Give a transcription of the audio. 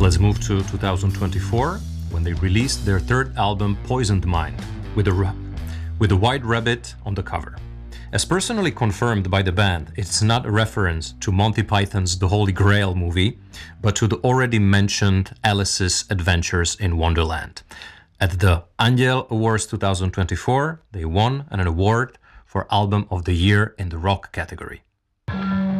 Let's move to 2024, when they released their third album, Poisoned Mind, with a white rabbit on the cover. As personally confirmed by the band, it's not a reference to Monty Python's The Holy Grail movie, but to the already mentioned Alice's Adventures in Wonderland. At the Angel Awards 2024, they won an award for Album of the Year in the rock category.